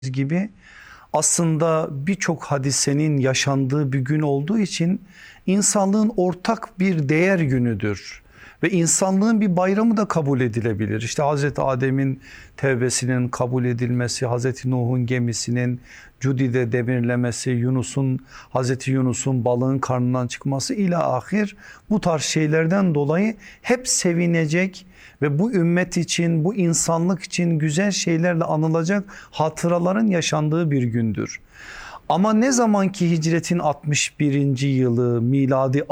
gibi aslında birçok hadisenin yaşandığı bir gün olduğu için insanlığın ortak bir değer günüdür. Ve insanlığın bir bayramı da kabul edilebilir. İşte Hazreti Adem'in tevbesinin kabul edilmesi, Hazreti Nuh'un gemisinin Cudi'de demirlemesi, Hazreti Yunus'un balığın karnından çıkması ile ahir, bu tarz şeylerden dolayı hep sevinecek ve bu ümmet için, bu insanlık için güzel şeylerle anılacak hatıraların yaşandığı bir gündür. Ama ne zaman ki hicretin 61. yılı miladi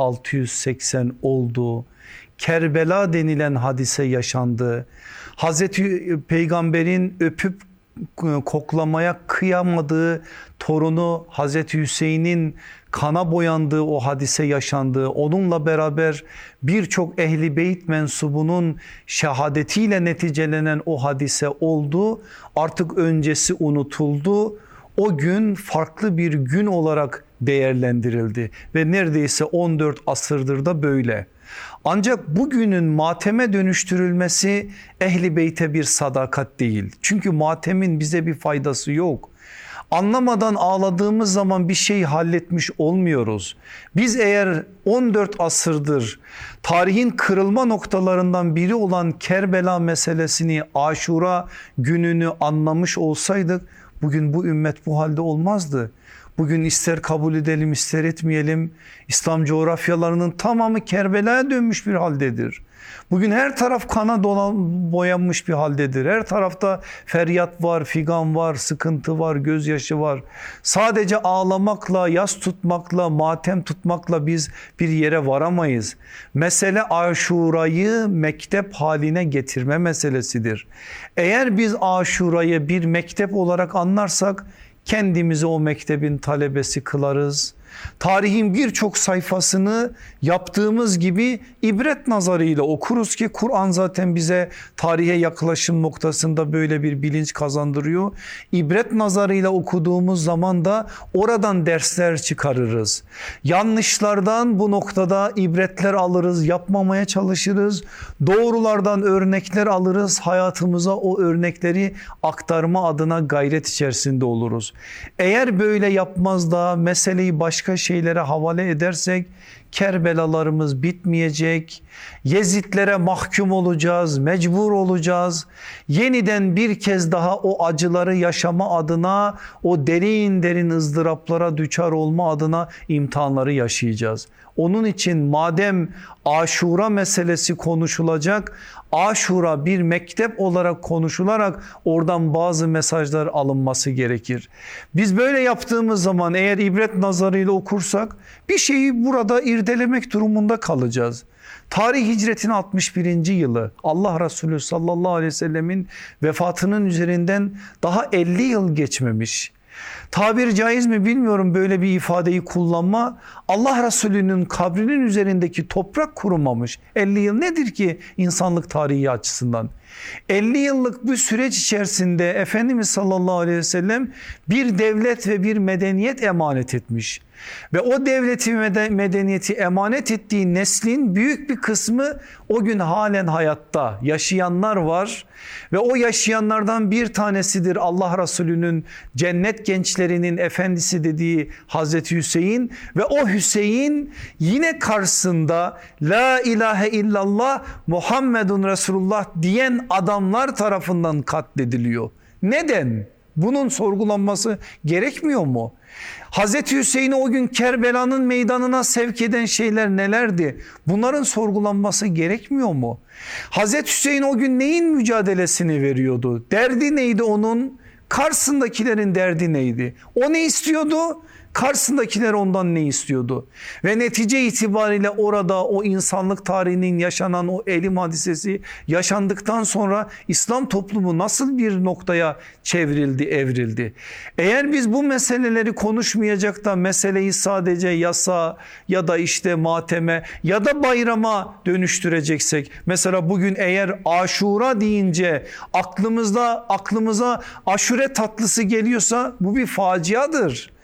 680 oldu, Kerbela denilen hadise yaşandı. Hazreti Peygamber'in öpüp koklamaya kıyamadığı torunu Hazreti Hüseyin'in kana boyandığı o hadise yaşandı. Onunla beraber birçok ehli beyt mensubunun şehadetiyle neticelenen o hadise oldu. Artık öncesi unutuldu. O gün farklı bir gün olarak değerlendirildi ve neredeyse 14 asırdır da böyle. Ancak bugünün mateme dönüştürülmesi ehli beyte bir sadakat değil. Çünkü matemin bize bir faydası yok. Anlamadan ağladığımız zaman bir şey halletmiş olmuyoruz. Biz eğer 14 asırdır tarihin kırılma noktalarından biri olan Kerbela meselesini, Aşura gününü anlamış olsaydık bugün bu ümmet bu halde olmazdı. Bugün ister kabul edelim ister etmeyelim, İslam coğrafyalarının tamamı Kerbela'ya dönmüş bir haldedir. Bugün her taraf kana boyanmış bir haldedir. Her tarafta feryat var, figan var, sıkıntı var, gözyaşı var. Sadece ağlamakla, yas tutmakla, matem tutmakla biz bir yere varamayız. Mesele Aşura'yı mektep haline getirme meselesidir. Eğer biz Aşura'yı bir mektep olarak anlarsak kendimizi o mektebin talebesi kılarız. Tarihin birçok sayfasını yaptığımız gibi ibret nazarıyla okuruz ki Kur'an zaten bize tarihe yaklaşım noktasında böyle bir bilinç kazandırıyor. İbret nazarıyla okuduğumuz zaman da oradan dersler çıkarırız. Yanlışlardan bu noktada ibretler alırız, yapmamaya çalışırız. Doğrulardan örnekler alırız, hayatımıza o örnekleri aktarma adına gayret içerisinde oluruz. Eğer böyle yapmaz da meseleyi başka şeylere havale edersek Kerbelalarımız bitmeyecek. Yezidlere mahkum olacağız, mecbur olacağız. Yeniden bir kez daha o acıları yaşama adına, o derin derin ızdıraplara düçar olma adına imtihanları yaşayacağız. Onun için madem Aşura meselesi konuşulacak, Aşura bir mektep olarak konuşularak oradan bazı mesajlar alınması gerekir. Biz böyle yaptığımız zaman eğer ibret nazarıyla okursak bir şeyi burada irdelemek durumunda kalacağız. Tarih hicretin 61. yılı, Allah Resulü sallallahu aleyhi ve sellemin vefatının üzerinden daha 50 yıl geçmemiş. Tabiri caiz mi bilmiyorum böyle bir ifadeyi kullanma. Allah Resulü'nün kabrinin üzerindeki toprak kurumamış. 50 yıl nedir ki insanlık tarihi açısından? 50 yıllık bu süreç içerisinde Efendimiz sallallahu aleyhi ve sellem bir devlet ve bir medeniyet emanet etmiş. Ve o devleti ve medeniyeti emanet ettiği neslin büyük bir kısmı o gün halen hayatta yaşayanlar var. Ve o yaşayanlardan bir tanesidir Allah Resulü'nün cennet gençlerinin efendisi dediği Hazreti Hüseyin. Ve o Hüseyin yine karşısında La ilahe illallah Muhammedun Resulullah diyen adamlar tarafından katlediliyor. Neden? Bunun sorgulanması gerekmiyor mu? Hazreti Hüseyin'i o gün Kerbela'nın meydanına sevk eden şeyler nelerdi? Bunların sorgulanması gerekmiyor mu? Hazreti Hüseyin o gün neyin mücadelesini veriyordu? Derdi neydi onun? Karşısındakilerin derdi neydi? O ne istiyordu? Karşısındakiler ondan ne istiyordu? Ve netice itibariyle orada o insanlık tarihinin yaşanan o elim hadisesi yaşandıktan sonra İslam toplumu nasıl bir noktaya çevrildi, evrildi? Eğer biz bu meseleleri konuşmayacak da meseleyi sadece yasa ya da işte mateme ya da bayrama dönüştüreceksek, mesela bugün eğer Aşura deyince aklımıza aşure tatlısı geliyorsa bu bir faciadır.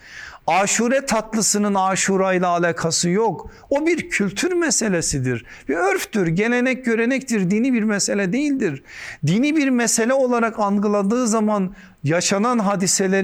Aşure tatlısının Aşura ile alakası yok. O bir kültür meselesidir. Bir örftür, gelenek, görenektir. Dini bir mesele değildir. Dini bir mesele olarak algıladığı zaman yaşanan hadiseleri